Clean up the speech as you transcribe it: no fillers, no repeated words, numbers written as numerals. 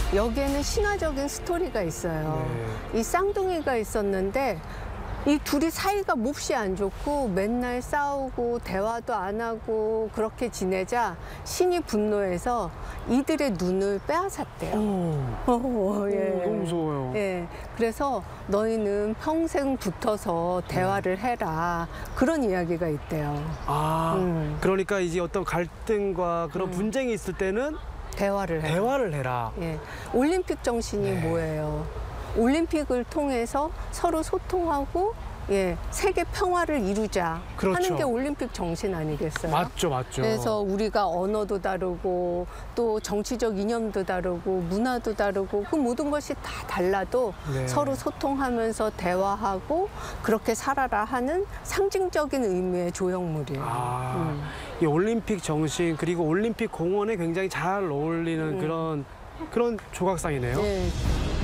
여기에는 신화적인 스토리가 있어요. 이 쌍둥이가 있었는데 이 둘이 사이가 몹시 안 좋고 맨날 싸우고 대화도 안 하고 그렇게 지내자 신이 분노해서 이들의 눈을 빼앗았대요. 예. 너무 무서워요. 예. 그래서 너희는 평생 붙어서 대화를 해라. 그런 이야기가 있대요. 그러니까 이제 어떤 갈등과 그런 분쟁이 있을 때는 대화를 해라. 대화를 해라. 예. 올림픽 정신이 뭐예요? 올림픽을 통해서 서로 소통하고 세계 평화를 이루자 그렇죠. 하는 게 올림픽 정신 아니겠어요? 맞죠, 맞죠. 그래서 우리가 언어도 다르고 또 정치적 이념도 다르고 문화도 다르고 그 모든 것이 다 달라도 서로 소통하면서 대화하고 그렇게 살아라 하는 상징적인 의미의 조형물이에요. 이 올림픽 정신 그리고 올림픽 공원에 굉장히 잘 어울리는 그런 조각상이네요. 네.